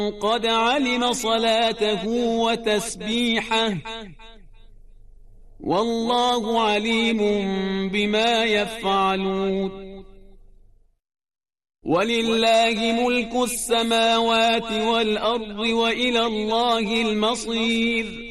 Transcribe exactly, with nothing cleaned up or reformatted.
قد علم صلاته وتسبيحه والله عليم بما يفعلون. ولله ملك السماوات والأرض وإلى الله المصير.